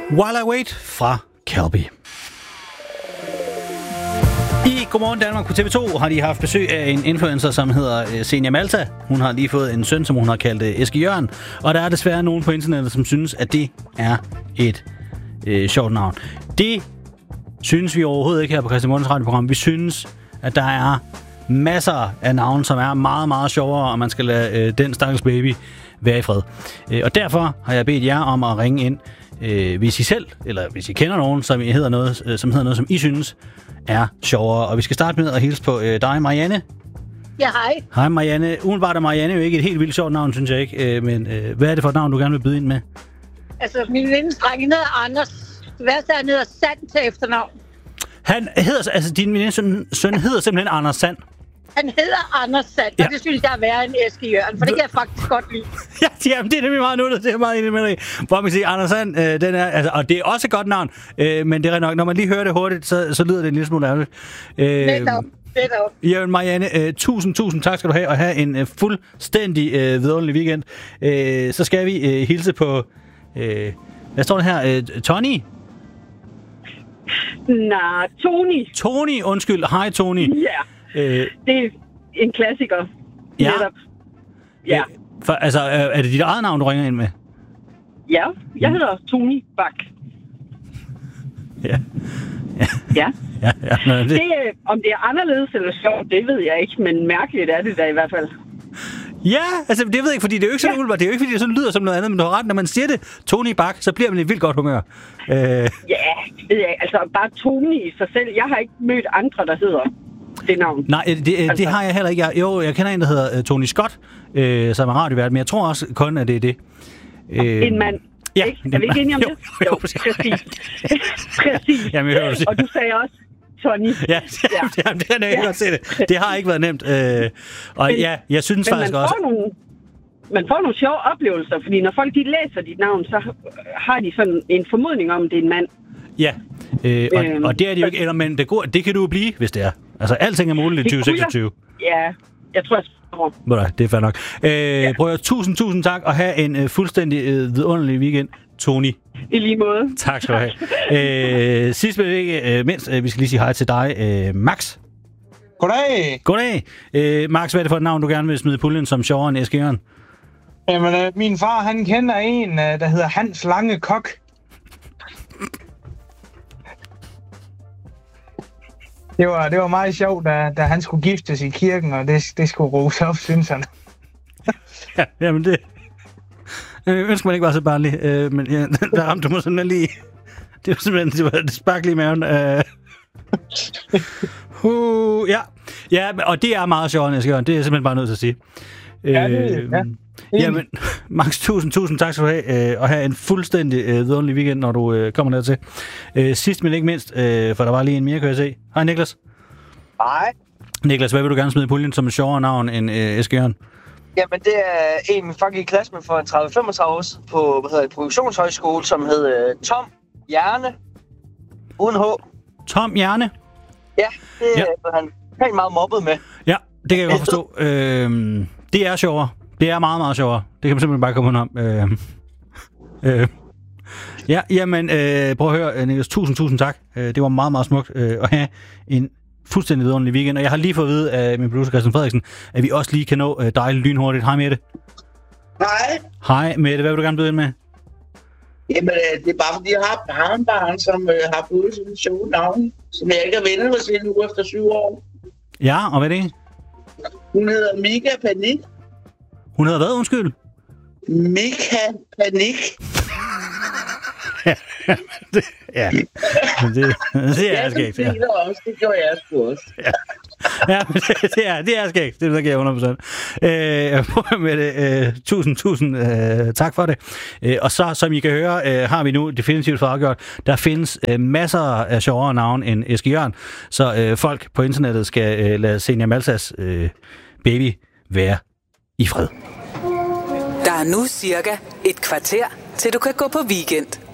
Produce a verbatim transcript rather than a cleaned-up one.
While I Wait fra Calby. I Godmorgen Danmark på T V to har de haft besøg af en influencer, som hedder Zenia Malta. Hun har lige fået en søn, som hun har kaldt Eske Jørgen. Og der er desværre nogen på internettet, som synes, at det er et øh, sjovt navn. Det synes vi overhovedet ikke her på Christian Mortens radioprogram. Vi synes, at der er masser af navne, som er meget, meget sjovere, og man skal lade øh, den stakkels baby være i fred. Øh, og derfor har jeg bedt jer om at ringe ind, øh, hvis I selv, eller hvis I kender nogen, som hedder noget, øh, som hedder noget, som I synes er sjovere. Og vi skal starte med at hilse på øh, dig, Marianne. Ja, hej. Hej, Marianne. Umiddelbart er Marianne jo ikke et helt vildt sjovt navn, synes jeg ikke. Øh, men øh, hvad er det for et navn, du gerne vil byde ind med? Altså, min venindens dreng hedder Anders. Det værste er, han hedder Sand til efternavn. Han hedder, altså din venindens søn, søn hedder simpelthen Anders Sand. Han hedder Anders Sand, ja. Og det synes jeg er værre end Eske Jørgen, for det kan jeg faktisk godt lide. Ja, jamen, det er nemlig meget nuttet. Det er meget enig med dig. Hvor man siger, Anders Sand, øh, den er, altså, og det er også et godt navn, øh, men det er nok, når man lige hører det hurtigt, så, så lyder det en lille smule ærgerligt. Øh, Netop, netop. Jamen, Marianne, øh, tusind, tusind tak skal du have, og have en øh, fuldstændig øh, vidunderlig weekend. Øh, så skal vi øh, hilse på, øh, hvad står der her, øh, Tony? Nej, Tony. Tony, undskyld. Hej, Tony. Ja, øh, det er en klassiker. Ja. Netop. Ja. Øh, for, altså, er det dit eget navn, du ringer ind med? Ja, jeg hedder Tony Bak. Ja. Ja. Ja. Ja, ja, nå, det... Det, om det er anderledes eller sjovt, det ved jeg ikke, men mærkeligt er det da i hvert fald. Ja, altså det ved jeg ikke, fordi det er jo ikke sådan, ja. Det er jo ikke, fordi det sådan lyder som noget andet, men du har ret, når man siger det, Tony Bak, så bliver man i et vildt godt humør. Øh... Ja, det ved jeg. Altså bare Tony i sig selv. Jeg har ikke mødt andre, der hedder det navn. Nej, det, det, altså... det har jeg heller ikke. Jeg, jo, jeg kender en, der hedder uh, Tony Scott, øh, som er radiovært, men jeg tror også kun, at det er det. Øh... En mand. Ja, ikke? Er vi ikke enige om jo, det? Jo, jo, præcis. præcis. Jamen, jeg hører, du og du sagde også Tony. Ja, ja. Jamen, det har jeg ikke godt se det. Det har ikke været nemt. Øh, og men, ja, jeg synes men faktisk man også... Nogle, man får nogle sjove oplevelser, fordi når folk de læser dit navn, så har de sådan en formodning om, det er en mand. Ja, øh, og, øhm, og det er det jo ikke, eller, men det, går, det kan du jo blive, hvis det er. Altså, alting er muligt i tyve seksogtyve. Ja, jeg tror, jeg spørger. Det er fair nok. Øh, ja. Prøv at tusind, tusind tak, og have en uh, fuldstændig uh, vidunderlig weekend, Tony. I lige måde. Tak skal du have. øh, sidst men ikke uh, mindst, uh, vi skal lige sige hej til dig, uh, Max. Goddag. Goddag. Øh, Max, hvad er det for et navn, du gerne vil smide i puljen som sjovere end Eske Jørgen? Jamen, øh, min far, han kender en, øh, der hedder Hans Lange Kok. Det var, det var meget sjovt, da, da han skulle giftes i kirken, og det, det skulle rose op, synes han. Ja, jamen det... Jeg ønsker man ikke var så barnlig, øh, men ja, der ramte du mig simpelthen lige... Det var simpelthen det, var, det spark lige i maven. Øh. Uh, ja. Ja, og det er meget sjovt, jeg skal gøre. Det er jeg simpelthen bare nødt til at sige. Ja, det er ja. Jamen, Max, tusind, tusind tak skal du have, øh, og have en fuldstændig øh, vidunderlig weekend, når du øh, kommer dertil. Øh, sidst, men ikke mindst, øh, for der var lige en mere, kan jeg se. Hej, Niklas. Hej. Niklas, hvad vil du gerne smide i puljen som et sjovere navn end øh, Eske Jørgen? Jamen, det er en, vi faktisk i klasse med for tredive til femogtredive år på, hvad hedder det, produktionshøjskole, som hed øh, Tom Hjerne, uden H. Tom Hjerne? Ja, det ja. er han helt meget mobbet med. Ja, det kan jeg godt forstå. øh, det er sjovere. Det er meget, meget sjovere. Det kan man simpelthen bare komme om. Øh, øh. Ja, jamen, øh, prøv at høre, Niklas. Tusind, tusind tak. Øh, det var meget, meget smukt øh, at have en fuldstændig vidunderlig weekend. Og jeg har lige fået at vide af min producer Christian Frederiksen, at vi også lige kan nå øh, dig lynhurtigt. Hej, Mette. Hej. Hej, Mette. Hvad vil du gerne byde ind med? Jamen, det er bare fordi, jeg har et barnbarn, som øh, har fået sådan et sjovt navn, som jeg ikke har vendt hos hende nu efter syv år. Ja, og hvad er det? Hun hedder Mika Panik. Hun hedder hvad, undskyld? Mika Panik. ja, det, ja. det, det er skægt. Ja, det også. Det gjorde jeg sgu også. Ja. Ja, men det, det er, det er skægt. Det giver jeg hundrede procent. Øh, prøv med det. Øh, tusind, tusind øh, tak for det. Øh, og så, som I kan høre, øh, har vi nu definitivt fået afgjort, der findes øh, masser af sjovere navn end Eske Jørgen, så øh, folk på internettet skal øh, lade Zenia Maltas øh, baby være i fred. Der er nu cirka et kvarter, til du kan gå på weekend.